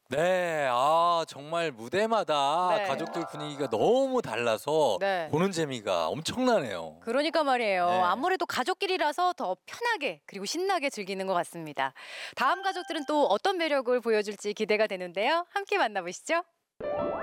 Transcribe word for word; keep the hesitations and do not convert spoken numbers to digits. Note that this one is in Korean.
네, 아 정말 무대마다 네. 가족들 분위기가 너무 달라서 네. 보는 재미가 엄청나네요. 그러니까 말이에요. 네. 아무래도 가족끼리라서 더 편하게 그리고 신나게 즐기는 것 같습니다. 다음 가족들은 또 어떤 매력을 보여줄지 기대가 되는데요. 함께 만나보시죠.